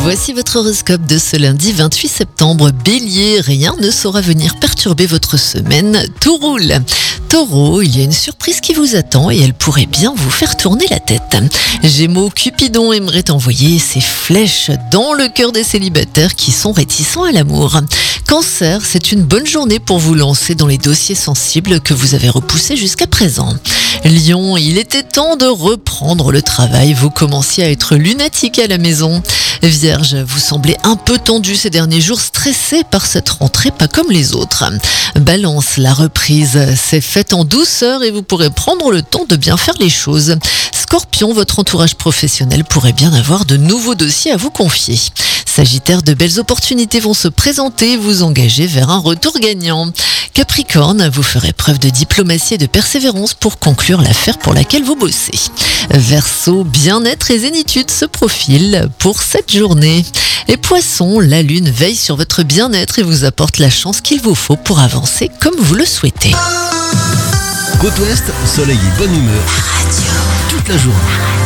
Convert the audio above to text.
Voici votre horoscope de ce lundi 28 septembre. Bélier, rien ne saura venir perturber votre semaine. Tout roule. Taureau, il y a une surprise qui vous attend et elle pourrait bien vous faire tourner la tête. Gémeaux, Cupidon aimerait envoyer ses flèches dans le cœur des célibataires qui sont réticents à l'amour. Cancer, c'est une bonne journée pour vous lancer dans les dossiers sensibles que vous avez repoussés jusqu'à présent. Lion, il était temps de reprendre le travail, vous commenciez à être lunatique à la maison. Vierge, vous semblez un peu tendu ces derniers jours, stressé par cette rentrée pas comme les autres. Balance, la reprise s'est faite en douceur et vous pourrez prendre le temps de bien faire les choses. Scorpion, votre entourage professionnel pourrait bien avoir de nouveaux dossiers à vous confier. Sagittaire, de belles opportunités vont se présenter, vous engager vers un retour gagnant. Capricorne, vous ferez preuve de diplomatie et de persévérance pour conclure l'affaire pour laquelle vous bossez. Verseau, bien-être et zénitude se profilent pour cette journée. Et Poissons, la lune veille sur votre bien-être et vous apporte la chance qu'il vous faut pour avancer comme vous le souhaitez. Côte Ouest, soleil et bonne humeur. Toute la journée.